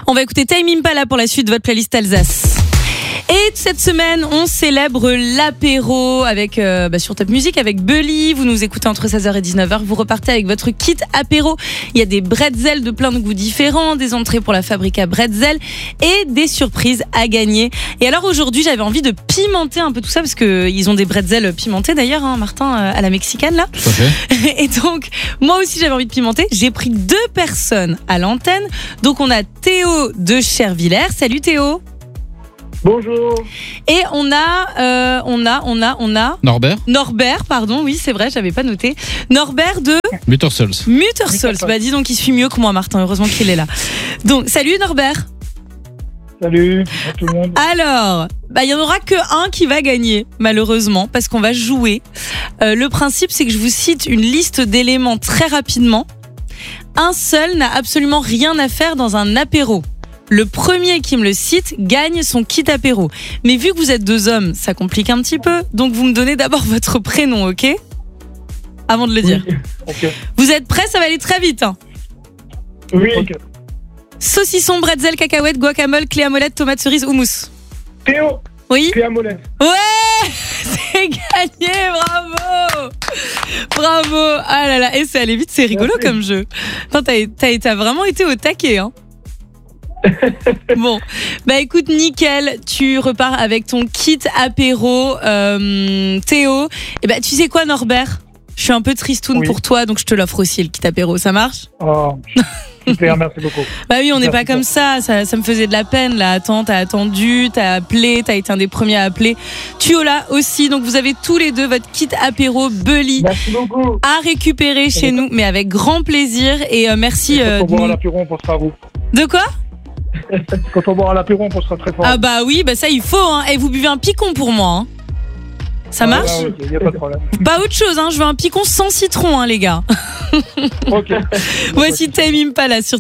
On va écouter Tame Impala pour la suite de votre playlist Alsace. Et cette semaine, on célèbre l'apéro avec sur Top Music avec Bully. Vous nous écoutez entre 16h et 19h. Vous repartez avec votre kit apéro. Il y a des bretzels de plein de goûts différents, des entrées pour la Fabrica Bretzel et des surprises à gagner. Et alors aujourd'hui, j'avais envie de pimenter un peu tout ça parce que ils ont des bretzels pimentés d'ailleurs, hein, Martin, à la mexicaine là. Tout à fait. Et donc, moi aussi, j'avais envie de pimenter. J'ai pris 2 personnes à l'antenne. Donc, on a Théo de Chervillers. Salut Théo. Bonjour. Et on a Norbert, pardon, oui c'est vrai, j'avais pas noté. Norbert de Muttersols. Bah dis donc, il suit mieux que moi, Martin, heureusement qu'il est là. Donc salut Norbert. Salut à tout le monde. Alors, il y en aura que un qui va gagner, malheureusement, parce qu'on va jouer. Le principe, c'est que je vous cite une liste d'éléments très rapidement. Un seul n'a absolument rien à faire dans un apéro. Le premier qui me le cite gagne son kit apéro. Mais vu que vous êtes 2 hommes, ça complique un petit peu. Donc vous me donnez d'abord votre prénom, ok ? Avant de le dire. Okay. Vous êtes prêts ? Ça va aller très vite. Hein. Oui. Okay. Saucisson, bretzel, cacahuète, guacamole, clé à molette, tomate cerise, houmous. Théo. Oui. Clé à molette. Ouais, c'est gagné, bravo. Bravo. Ah là là, et c'est allé vite, c'est rigolo. Merci. Comme jeu. Attends, t'as vraiment été au taquet, hein. Bon, écoute, nickel, tu repars avec ton kit apéro, Théo. Et tu sais quoi, Norbert ? Je suis un peu tristoune pour toi, donc je te l'offre aussi, le kit apéro, ça marche ? Oh, super, merci beaucoup. Oui, on n'est pas comme ça me faisait de la peine, là. Attends, t'as attendu, t'as appelé, t'as été un des premiers à appeler. Tuola aussi, donc vous avez tous les deux votre kit apéro Bully. Merci beaucoup. À récupérer chez nous, mais avec grand plaisir, et merci. Pour boire à l'apéro, on pensera à vous. De quoi ? Quand on boira à l'apéro, on pensera très fort. Ah oui, ça il faut, hein. Et vous buvez un picon pour moi, hein. Ça marche ? Il n'y a pas de problème. Pas autre chose, hein. Je veux un picon sans citron, hein, les gars. Ok. Voici Tame Impala sur